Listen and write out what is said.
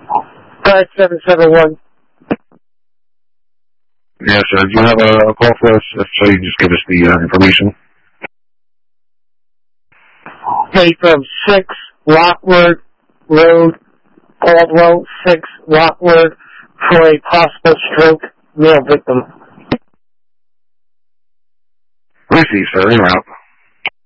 5771. Yes, sir. Do you have a call for us? If so, you can just give us the information. Okay, from 6 Lockwood Road, Caldwell, 6 Lockwood, for a possible stroke male victim. Receive, sir. En route.